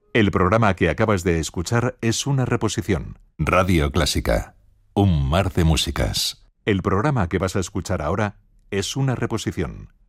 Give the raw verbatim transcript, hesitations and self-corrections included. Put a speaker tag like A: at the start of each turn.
A: El programa que acabas de escuchar es una reposición.
B: Radio Clásica, un mar de músicas.
A: El programa que vas a escuchar ahora es una reposición.